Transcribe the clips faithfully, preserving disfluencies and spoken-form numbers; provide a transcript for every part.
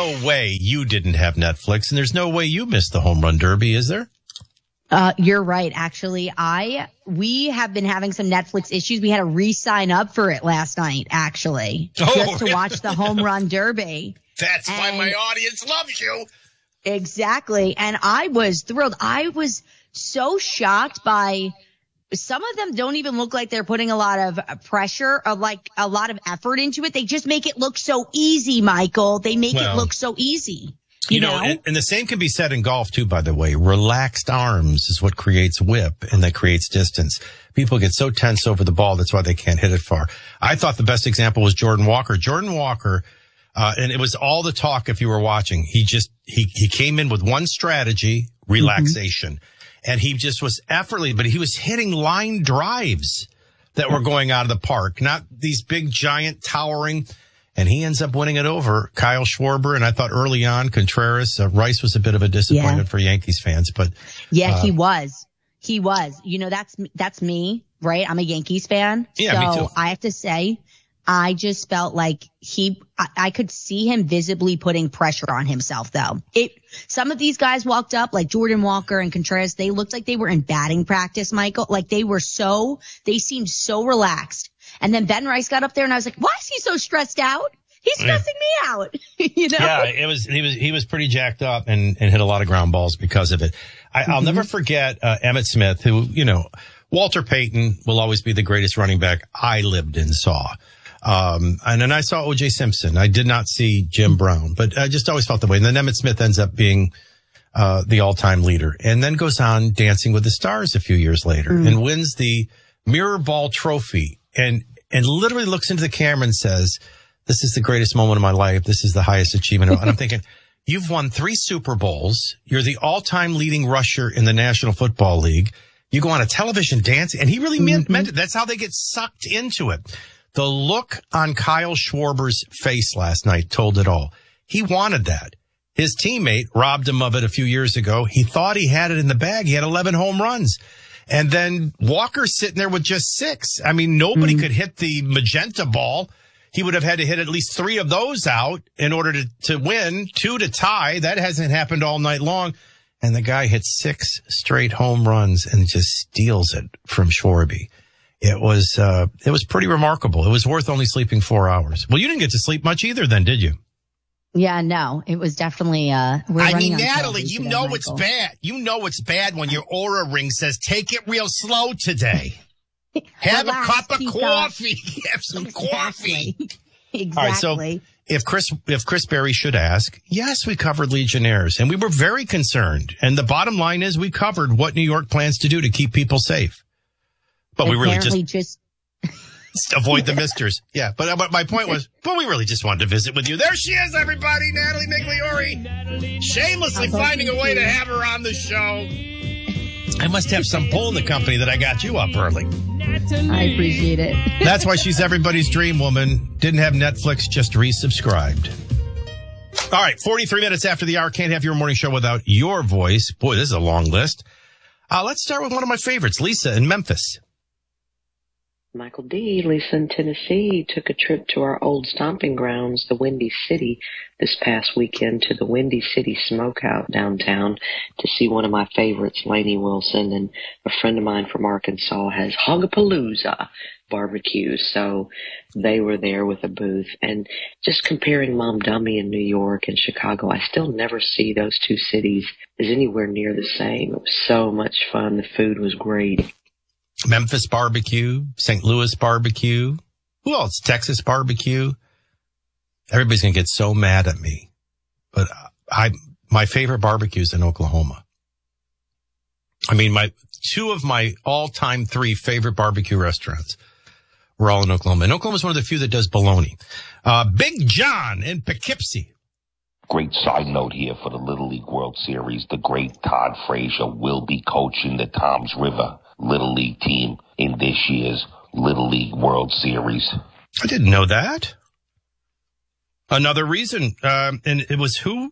no way you didn't have Netflix, and there's no way you missed the Home Run Derby, is there? Uh, you're right. Actually, I, we have been having some Netflix issues. We had to re-sign up for it last night, actually, oh, just to watch the Home Run Derby. That's and why my audience loves you. Exactly. And I was thrilled. I was so shocked by some of them don't even look like they're putting a lot of pressure or like a lot of effort into it. They just make it look so easy, Michael. They make well, it look so easy. You, you know, know? And, and the same can be said in golf, too, by the way. Relaxed arms is what creates whip and that creates distance. People get so tense over the ball, that's why they can't hit it far. I thought the best example was Jordan Walker. Jordan Walker, uh, and it was all the talk if you were watching. He just, he, he came in with one strategy, relaxation. Mm-hmm. And he just was effortlessly, but he was hitting line drives that were going out of the park, not these big, giant, towering. And he ends up winning it over Kyle Schwarber. And I thought early on, Contreras, uh, Rice was a bit of a disappointment yeah. for Yankees fans. But yeah, uh, he was. He was. You know, that's that's me, right? I'm a Yankees fan. Yeah, so me too. I have to say, I just felt like he, I, I could see him visibly putting pressure on himself, though. It, some of these guys walked up, like Jordan Walker and Contreras, they looked like they were in batting practice, Michael. Like they were so, they seemed so relaxed. And then Ben Rice got up there and I was like, why is he so stressed out? He's stressing me out. You know? Yeah, it was, he was, he was pretty jacked up and, and hit a lot of ground balls because of it. I, mm-hmm. I'll never forget, uh, Emmitt Smith, who, you know, Walter Payton will always be the greatest running back I lived and saw. Um, and then I saw O J Simpson. I did not see Jim Brown, but I just always felt the way. And then Emmitt Smith ends up being, uh, the all-time leader and then goes on Dancing with the Stars a few years later mm. and wins the Mirror Ball Trophy and, and literally looks into the camera and says, this is the greatest moment of my life. This is the highest achievement. And I'm thinking, you've won three Super Bowls. You're the all-time leading rusher in the National Football League. You go on a television dance, and he really mm-hmm. meant, meant it. That's how they get sucked into it. The look on Kyle Schwarber's face last night told it all. He wanted that. His teammate robbed him of it a few years ago. He thought he had it in the bag. He had eleven home runs. And then Walker's sitting there with just six. I mean, nobody mm-hmm. could hit the magenta ball. He would have had to hit at least three of those out in order to, to win, two to tie. That hasn't happened all night long. And the guy hits six straight home runs and just steals it from Schwarber. It was, uh, it was pretty remarkable. It was worth only sleeping four hours. Well, you didn't get to sleep much either then, did you? Yeah, no, it was definitely, uh, we're I running mean, on Natalie, you today, know Michael. it's bad. You know it's bad when your Aura ring says, take it real slow today. Have Relax, a cup of Peacock. coffee. Have some exactly. coffee. Exactly. All right, so if Chris, if Chris Berry should ask, yes, we covered Legionnaires and we were very concerned. And the bottom line is we covered what New York plans to do to keep people safe. But we really just, just avoid the misters. Yeah. But, but my point was, but we really just wanted to visit with you. There she is, everybody. Natalie Migliori. Shamelessly finding a way to have her on the show. I must have some pull in the company that I got you up early. I appreciate it. That's why she's everybody's dream woman. Didn't have Netflix, just resubscribed. All right, forty-three minutes after the hour. Can't have your morning show without your voice. Boy, this is a long list. Uh, let's start with one of my favorites, Lisa in Memphis. Michael D., Lisa in Tennessee, took a trip to our old stomping grounds, the Windy City, this past weekend to the Windy City Smokeout downtown to see one of my favorites, Lainey Wilson, and a friend of mine from Arkansas has Hogapalooza barbecue, so they were there with a booth. And just comparing Mom Dummy in New York and Chicago, I still never see those two cities as anywhere near the same. It was so much fun. The food was great. Memphis barbecue, Saint Louis barbecue. Who else? Texas barbecue. Everybody's going to get so mad at me. But I, my favorite barbecue is in Oklahoma. I mean, my, two of my all-time three favorite barbecue restaurants were all in Oklahoma. And Oklahoma is one of the few that does bologna. Uh, Big John in Poughkeepsie. Great side note here for the Little League World Series. The great Todd Frazier will be coaching the Toms River Little League team in this year's Little League World Series. I didn't know that. Another reason, um, and it was who?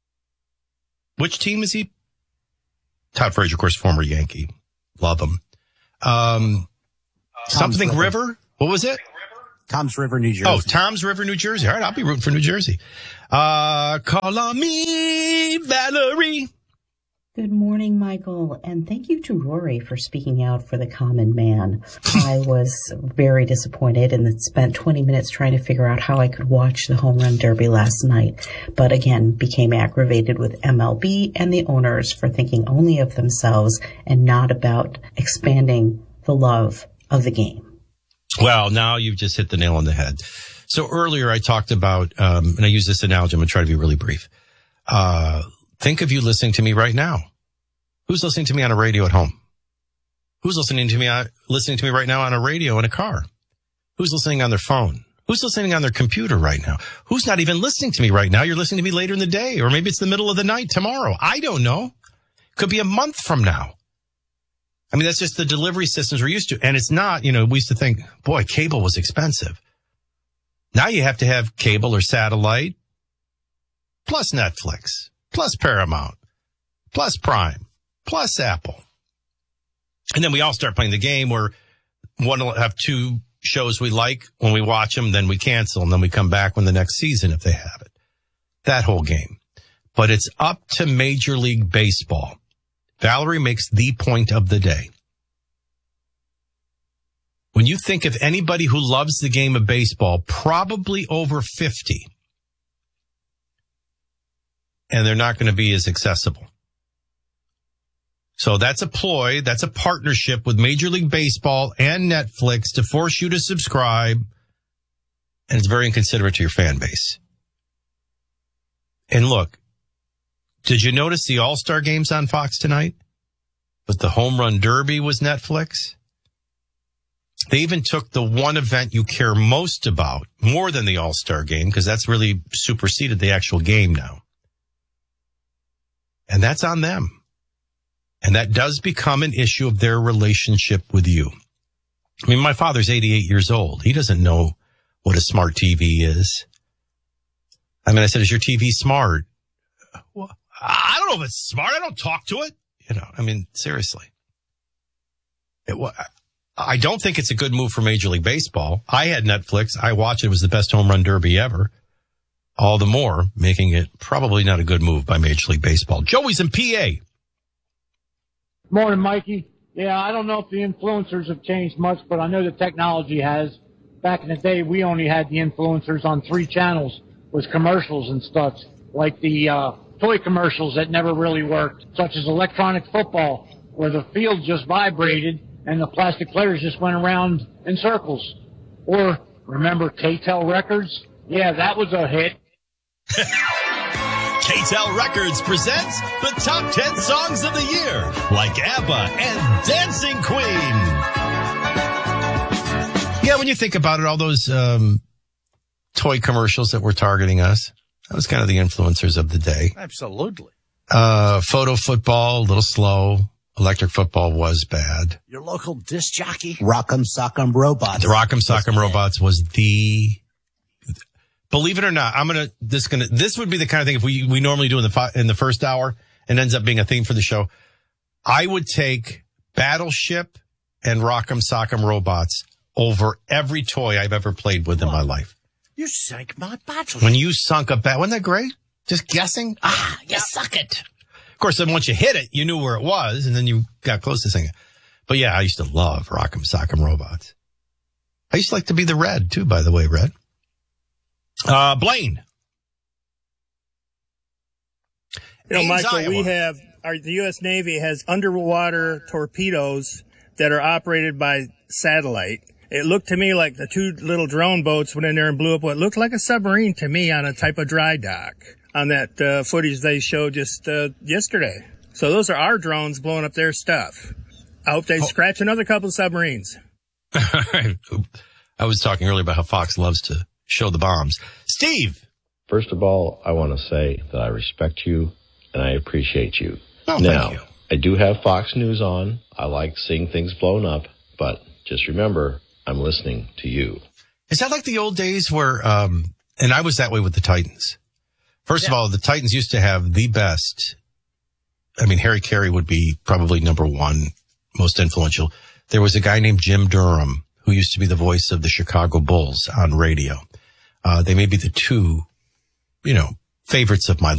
Which team is he? Todd Frazier, of course, former Yankee. Love him. Um, something River. River. What was it? Tom's River, New Jersey. Oh, Tom's River, New Jersey. All right, I'll be rooting for New Jersey. Uh, call on me, Valerie. Good morning, Michael, and thank you to Rory for speaking out for the common man. I was very disappointed and spent twenty minutes trying to figure out how I could watch the Home Run Derby last night, but again became aggravated with M L B and the owners for thinking only of themselves and not about expanding the love of the game. Well, now you've just hit the nail on the head. So earlier I talked about, um, and I use this analogy, I'm going to try to be really brief. Uh, Think of you listening to me right now. Who's listening to me on a radio at home? Who's listening to me, uh, listening to me right now on a radio in a car? Who's listening on their phone? Who's listening on their computer right now? Who's not even listening to me right now? You're listening to me later in the day, or maybe it's the middle of the night tomorrow. I don't know. Could be a month from now. I mean, that's just the delivery systems we're used to. And it's not, you know, we used to think, boy, cable was expensive. Now you have to have cable or satellite plus Netflix, plus Paramount, plus Prime, plus Apple. And then we all start playing the game where one will have two shows we like. When we watch them, then we cancel, and then we come back when the next season, if they have it. That whole game. But it's up to Major League Baseball. Valerie makes the point of the day. When you think of anybody who loves the game of baseball, probably over fifty, and they're not going to be as accessible. So that's a ploy. That's a partnership with Major League Baseball and Netflix to force you to subscribe. And it's very inconsiderate to your fan base. And look, did you notice the All-Star games on Fox tonight? But the Home Run Derby was Netflix. They even took the one event you care most about, more than the All-Star game, because that's really superseded the actual game now. And that's on them. And that does become an issue of their relationship with you. I mean, my father's eighty-eight years old. He doesn't know what a smart T V is. I mean, I said, is your T V smart? Well, I don't know if it's smart. I don't talk to it. You know, I mean, seriously. It, I don't think it's a good move for Major League Baseball. I had Netflix. I watched it. It was the best home run derby ever. All the more making it probably not a good move by Major League Baseball. Joey's in P A. Morning, Mikey. Yeah, I don't know if the influencers have changed much, but I know the technology has. Back in the day, we only had the influencers on three channels with commercials and stuff, like the uh, toy commercials that never really worked, such as electronic football, where the field just vibrated and the plastic players just went around in circles. Or, remember K T E L Records? Yeah, that was a hit. K T E L Records presents the top ten songs of the year, like ABBA and Dancing Queen. Yeah, when you think about it, all those um, toy commercials that were targeting us, that was kind of the influencers of the day. Absolutely. Uh, photo football, a little slow. Electric football was bad. Your local disc jockey, Rock'em Sock'em Robots. The Rock'em Sock'em Robots was the... Believe it or not, I'm gonna this gonna this would be the kind of thing if we we normally do in the fi- in the first hour and ends up being a theme for the show. I would take Battleship and Rock'em Sock'em Robots over every toy I've ever played with in my life. You sank my Battleship. When you sunk a bat, wasn't that great? Just guessing. Ah, you suck it. Of course, then once you hit it, you knew where it was, and then you got close to singing. But yeah, I used to love Rock'em Sock'em Robots. I used to like to be the Red too, by the way, Red. Uh, Blaine. You know, Michael, Iowa. we have, our, the U S Navy has underwater torpedoes that are operated by satellite. It looked to me like the two little drone boats went in there and blew up what looked like a submarine to me on a type of dry dock on that uh, footage they showed just uh, yesterday. So those are our drones blowing up their stuff. I hope they oh. scratch another couple of submarines. I was talking earlier about how Fox loves to show the bombs. Steve. First of all, I want to say that I respect you and I appreciate you. Oh, now, thank you. I do have Fox News on. I like seeing things blown up, but just remember, I'm listening to you. Is that like the old days where, um, and I was that way with the Titans. First yeah. of all, the Titans used to have the best. I mean, Harry Carey would be probably number one, most influential. There was a guy named Jim Durham who used to be the voice of the Chicago Bulls on radio. Uh, they may be the two, you know, favorites of my